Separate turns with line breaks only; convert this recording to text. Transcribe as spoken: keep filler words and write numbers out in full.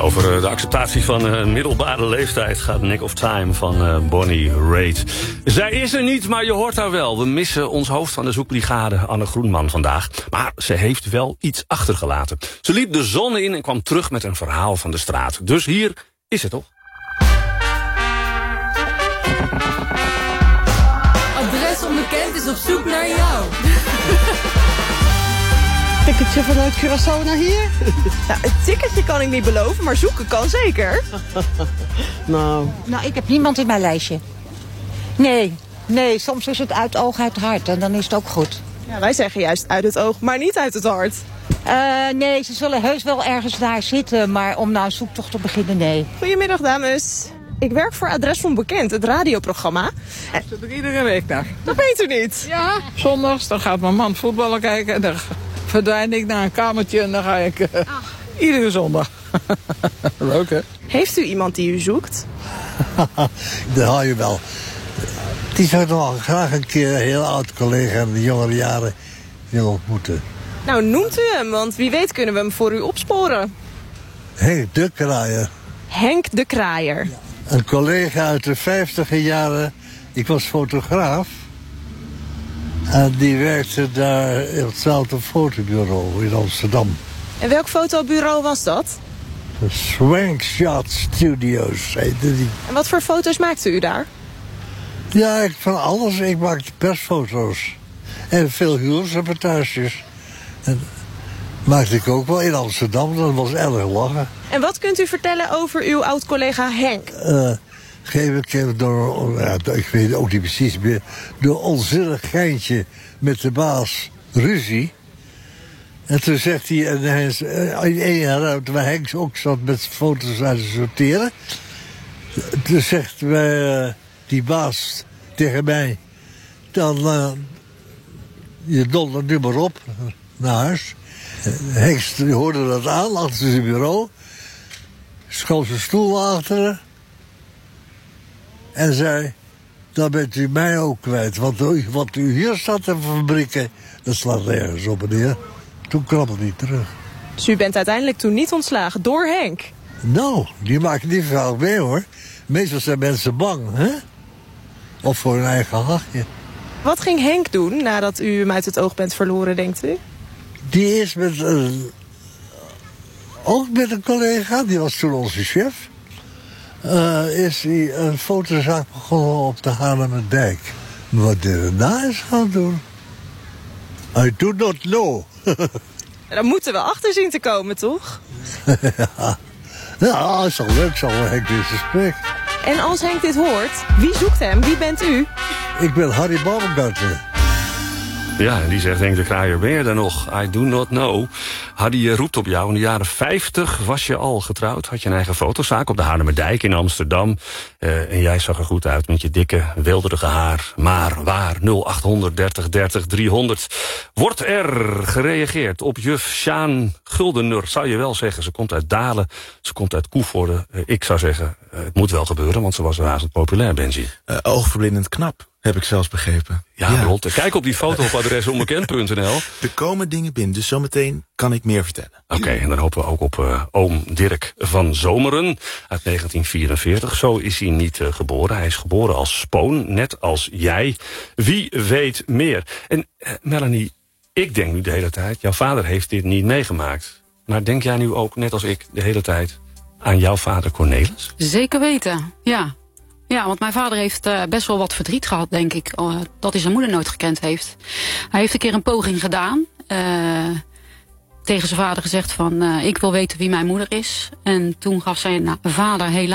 Over de acceptatie van uh, middelbare leeftijd gaat Nick of Time van uh, Bonnie Raitt. Zij is er niet, maar je hoort haar wel. We missen ons hoofd van de zoekbrigade, Anne Groenman, vandaag. Maar ze heeft wel iets achtergelaten. Ze liep de zon in en kwam terug met een verhaal van de straat. Dus hier is het toch.
Adres onbekend is op zoek naar jou.
Ticketje vanuit Curaçao naar hier?
Nou, het ticketje kan ik niet beloven, maar zoeken kan zeker.
Nou...
Nou, ik heb niemand in mijn lijstje. Nee, nee, soms is het uit oog, uit hart en dan is het ook goed.
Ja, wij zeggen juist uit het oog, maar niet uit het hart.
Uh, nee, ze zullen heus wel ergens daar zitten, maar om nou een zoektocht te beginnen, nee.
Goedemiddag, dames. Ik werk voor Adres Onbekend, het radioprogramma.
Dat doe ik iedere week daar.
Dat weet u niet.
Ja, zondags, dan gaat mijn man voetballen kijken en dan verdwijn ik naar een kamertje en dan ga ik uh, ah. iedere zondag. Leuk, hè?
Heeft u iemand die u zoekt?
Dat hou je wel. Die zou nog graag een keer een heel oud collega in de jongere jaren willen ontmoeten.
Nou, noemt u hem, want wie weet kunnen we hem voor u opsporen.
Henk de Kraaier. Henk
de Kraaier.
Ja. Een collega uit de vijftiger jaren. Ik was fotograaf. En die werkte daar in hetzelfde fotobureau in Amsterdam.
En welk fotobureau was dat?
De Swankshot Studios heette die.
En wat voor foto's maakte u daar?
Ja, ik, van alles. Ik maakte persfoto's. En veel huwelijksreportages. En maakte ik ook wel in Amsterdam. Dat was erg lachen.
En wat kunt u vertellen over uw oud-collega Henk?
Uh, geef ik hem door, ja, ik weet ook niet precies meer, door onzinnig geintje met de baas ruzie. En toen zegt hij, en hij is in één ruimte waar Henk ook zat met foto's aan te sorteren. Toen zegt uh, die baas tegen mij, dan uh, je dondert nu maar op naar huis. Henk hoorde dat aan achter zijn bureau, schoof zijn stoel achter en zei, dan bent u mij ook kwijt. Want wat u hier staat te fabrieken, dat slaat nergens op, meneer. Toen kwam het niet terug.
Dus u bent uiteindelijk toen niet ontslagen door Henk?
Nou, die maken niet vaak mee, hoor. Meestal zijn mensen bang, hè? Of voor hun eigen hachje.
Wat ging Henk doen nadat u hem uit het oog bent verloren, denkt u?
Die is met een... ook met een collega, die was toen onze chef. Uh, is hij een fotozaak begonnen op de Haarlemmerdijk. Wat hij daarna is gaan doen, I do not know.
Daar moeten we achter zien te komen, toch?
Ja, ja, is wel leuk, zal Henk dit gesprek.
En als Henk dit hoort, wie zoekt hem? Wie bent u?
Ik ben Harry Baumgartner.
Ja, en die zegt, Henk de Kraaier, ben je er nog? I do not know. Hardy roept op jou. In de jaren vijftig was je al getrouwd. Had je een eigen fotozaak op de Haarlemmerdijk in Amsterdam. Uh, en jij zag er goed uit met je dikke, weelderige haar. Maar waar? nul acht dertig dertig driehonderd. Wordt er gereageerd op juf Sjaan Guldener? Zou je wel zeggen. Ze komt uit Dalen. Ze komt uit Koevoorde. Uh, ik zou zeggen, uh, het moet wel gebeuren, want ze was razend populair, Benji.
Uh, oogverblindend knap. Heb ik zelfs begrepen.
Ja, ja. Rond. Kijk op die foto op adres onbekend punt n l.
Er komen dingen binnen, dus zometeen kan ik meer vertellen.
Oké, okay, en dan hopen we ook op uh, oom Dirk van Zomeren uit negentien vierenveertig. Zo is hij niet uh, geboren. Hij is geboren als spoon, net als jij. Wie weet meer? En uh, Melanie, ik denk nu de hele tijd, jouw vader heeft dit niet meegemaakt. Maar denk jij nu ook, net als ik, de hele tijd aan jouw vader Cornelis?
Zeker weten, ja. Ja, want mijn vader heeft uh, best wel wat verdriet gehad, denk ik. Uh, dat hij zijn moeder nooit gekend heeft. Hij heeft een keer een poging gedaan. Uh, tegen zijn vader gezegd van, uh, ik wil weten wie mijn moeder is. En toen gaf zijn nou, vader helaas